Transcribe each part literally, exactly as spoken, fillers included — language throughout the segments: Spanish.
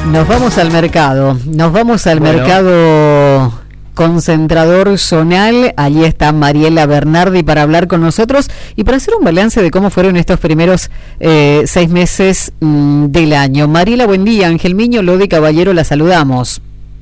Nos vamos al mercado, nos vamos al bueno. mercado concentrador zonal. Allí está Mariela Bernardi para hablar con nosotros y para hacer un balance de cómo fueron estos primeros eh, seis meses mmm, del año. Mariela, buen día. Ángel Miño, Lodi Caballero, la saludamos.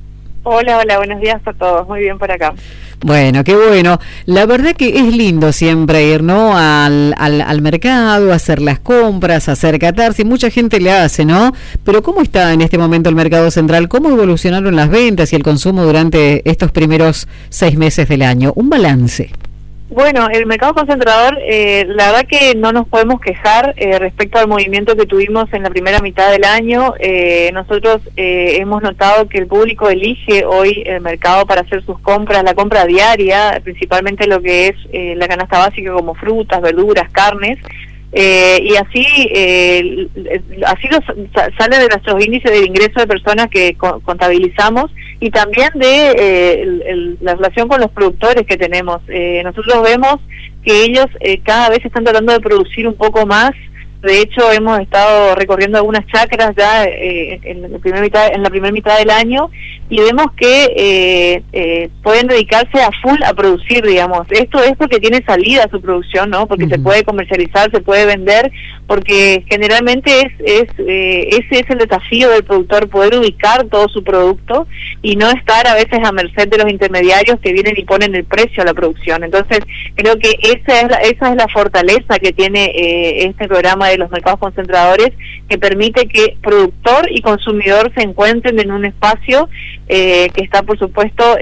Hola, hola, buenos días a todos. Muy bien por acá. Bueno, qué bueno. La verdad que es lindo siempre ir, ¿no? Al, al, al mercado, hacer las compras, hacer catarsis. Mucha gente le hace, ¿no? Pero ¿cómo está en este momento el mercado central? ¿Cómo evolucionaron las ventas y el consumo durante estos primeros seis meses del año? Un balance. Bueno, el mercado concentrador, eh, la verdad que no nos podemos quejar eh, respecto al movimiento que tuvimos en la primera mitad del año. Eh, nosotros eh, hemos notado que el público elige hoy el mercado para hacer sus compras, la compra diaria, principalmente lo que es eh, la canasta básica como frutas, verduras, carnes. Eh, y así eh, así los, sale de nuestros índices de ingreso de personas que co contabilizamos y también de eh, el, el, la relación con los productores que tenemos. Eh, nosotros vemos que ellos eh, cada vez están tratando de producir un poco más. De hecho, hemos estado recorriendo algunas chacras ya eh, en, la primera mitad, en la primera mitad del año y vemos que eh, eh, pueden dedicarse a full a producir, digamos. Esto es porque tiene salida su producción, ¿no? Porque uh-huh. se puede comercializar, se puede vender, porque generalmente es, es eh, ese es el desafío del productor, poder ubicar todo su producto y no estar a veces a merced de los intermediarios que vienen y ponen el precio a la producción. Entonces, creo que esa es la, esa es la fortaleza que tiene eh, este programa de los mercados concentradores, que permite que productor y consumidor se encuentren en un espacio eh, que está, por supuesto,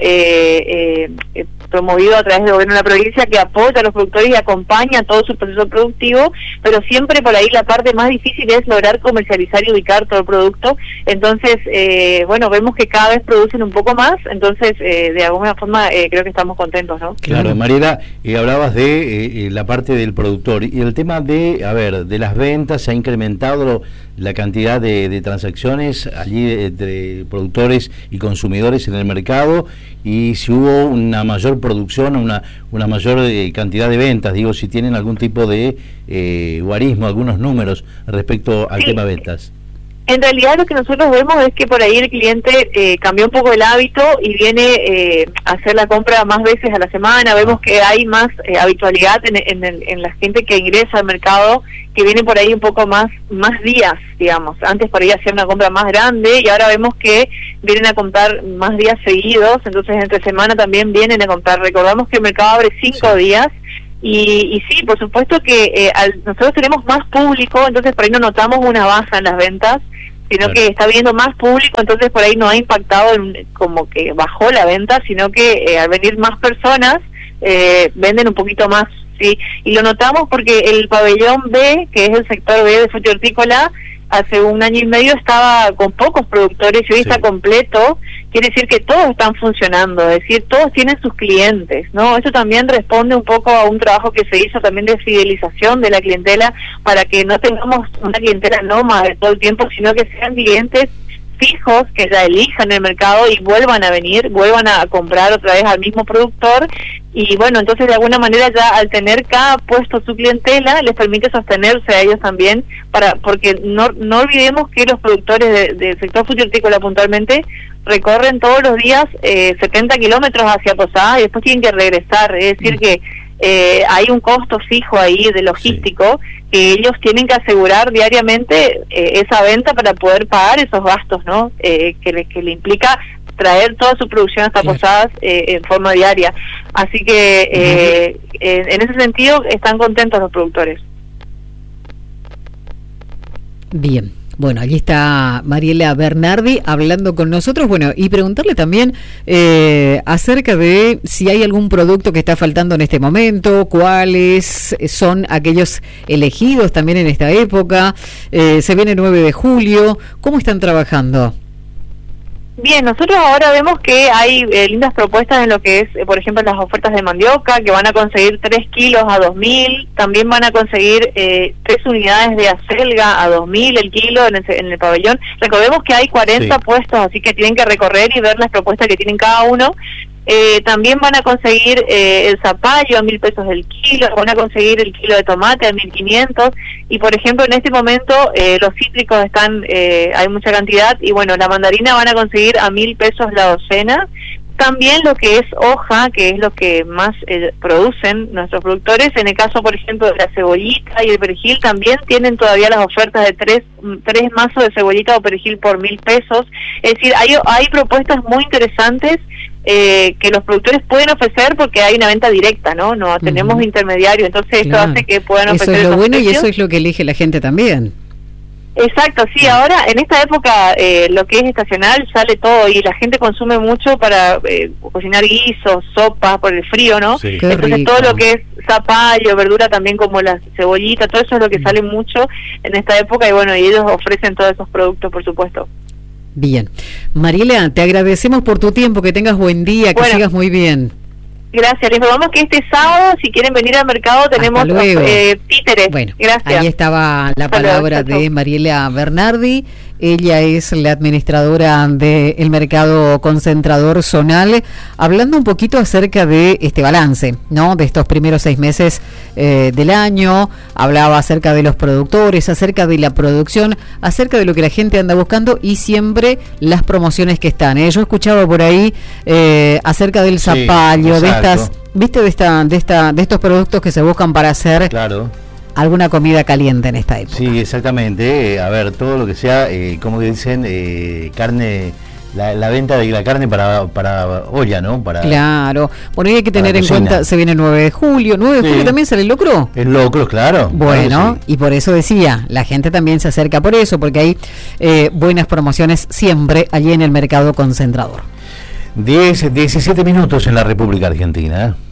eh, eh, promovido a través del gobierno de la provincia, que apoya a los productores y acompaña todo su proceso productivo, pero siempre por ahí la parte más difícil es lograr comercializar y ubicar todo el producto. Entonces, eh, bueno, vemos que cada vez producen un poco más, entonces eh, de alguna forma eh, creo que estamos contentos, ¿no? Claro, Mariela, eh, hablabas de eh, la parte del productor y el tema de, a ver, de las ventas. Se ha incrementado la cantidad de, de transacciones allí entre productores y consumidores en el mercado, y si hubo una mayor producción, una una mayor eh, cantidad de ventas, digo, si tienen algún tipo de eh, guarismo, algunos números respecto al sí. tema ventas. En realidad lo que nosotros vemos es que por ahí el cliente eh, cambió un poco el hábito y viene eh, a hacer la compra más veces a la semana. Vemos que hay más eh, habitualidad en, en, el, en la gente que ingresa al mercado, que viene por ahí un poco más más días, digamos. Antes por ahí hacían una compra más grande y ahora vemos que vienen a comprar más días seguidos, entonces entre semana también vienen a comprar. Recordamos que el mercado abre cinco sí. días. Y, y sí, por supuesto que eh, al, nosotros tenemos más público, entonces por ahí no notamos una baja en las ventas, sino claro. que está viendo más público, entonces por ahí no ha impactado en, como que bajó la venta, sino que eh, al venir más personas eh, venden un poquito más, sí. Y lo notamos porque el pabellón B, que es el sector B de frutihortícola, hace un año y medio estaba con pocos productores y hoy sí. está completo. Quiere decir que todos están funcionando, es decir, todos tienen sus clientes, ¿no? Eso también responde un poco a un trabajo que se hizo también de fidelización de la clientela, para que no tengamos una clientela nómada de todo el tiempo, sino que sean clientes fijos que ya elijan el mercado y vuelvan a venir, vuelvan a comprar otra vez al mismo productor. Y bueno, entonces de alguna manera ya al tener cada puesto su clientela les permite sostenerse a ellos también, para porque no no olvidemos que los productores de, del sector frutihortícola puntualmente recorren todos los días eh, setenta kilómetros hacia Posadas y después tienen que regresar, es decir que eh, hay un costo fijo ahí de logístico sí. que ellos tienen que asegurar diariamente eh, esa venta para poder pagar esos gastos, ¿no? Eh, que le, que le implica traer toda su producción hasta claro. Posadas eh, en forma diaria. Así que eh, uh-huh. en, en ese sentido están contentos los productores. Bien. Bueno, allí está Mariela Bernardi hablando con nosotros, bueno, y preguntarle también eh, acerca de si hay algún producto que está faltando en este momento, cuáles son aquellos elegidos también en esta época, eh, se viene el nueve de julio, ¿cómo están trabajando? Bien, nosotros ahora vemos que hay eh, lindas propuestas en lo que es, eh, por ejemplo, las ofertas de mandioca, que van a conseguir tres kilos a dos mil, también van a conseguir eh, tres unidades de acelga a dos mil el kilo en el, en el pabellón. Recordemos que hay cuarenta sí. puestos, así que tienen que recorrer y ver las propuestas que tienen cada uno. Eh, también van a conseguir eh, el zapallo a mil pesos el kilo, van a conseguir el kilo de tomate a mil quinientos, y por ejemplo en este momento eh, los cítricos están, eh, hay mucha cantidad, y bueno, la mandarina van a conseguir a mil pesos la docena. También lo que es hoja, que es lo que más eh, producen nuestros productores, en el caso por ejemplo de la cebollita y el perejil, también tienen todavía las ofertas de tres, tres mazos de cebollita o perejil por mil pesos. Es decir, hay, hay propuestas muy interesantes eh, que los productores pueden ofrecer porque hay una venta directa, ¿no? No tenemos uh-huh. intermediarios, entonces esto claro. hace que puedan ofrecer. Eso es lo bueno precios. Y eso es lo que elige la gente también. Exacto, sí, ahora en esta época eh, lo que es estacional sale todo y la gente consume mucho para eh, cocinar guisos, sopas por el frío, ¿no? Sí. Qué Entonces rico. todo lo que es zapallo, verdura también como la cebollita, todo eso es lo que sale mucho en esta época y bueno, y ellos ofrecen todos esos productos, por supuesto. Bien. Mariela, te agradecemos por tu tiempo, que tengas buen día, que bueno. sigas muy bien. Gracias, les informamos que este sábado, si quieren venir al mercado, tenemos eh, títeres. Bueno, gracias. Ahí estaba la Hasta palabra luego, de Mariela Bernardi. Ella es la administradora del mercado concentrador zonal, hablando un poquito acerca de este balance, ¿no? De estos primeros seis meses eh, del año. Hablaba acerca de los productores, acerca de la producción, acerca de lo que la gente anda buscando y siempre las promociones que están. ¿eh? Yo escuchaba por ahí eh, acerca del zapallo, sí, de estas, viste, de esta, de esta, de estos productos que se buscan para hacer. Claro. Alguna comida caliente en esta época. Sí, exactamente. Eh, a ver, todo lo que sea, eh, como dicen, eh, carne, la, la venta de la carne para para olla, ¿no? Para, claro. Bueno, y hay que tener en cocina. cuenta, se viene el nueve de julio. ¿nueve de Sí. julio también sale el locro? El locro, claro. Bueno, claro sí. Y por eso decía, la gente también se acerca por eso, porque hay eh, buenas promociones siempre allí en el mercado concentrador. diez, diecisiete minutos en la República Argentina, ¿eh?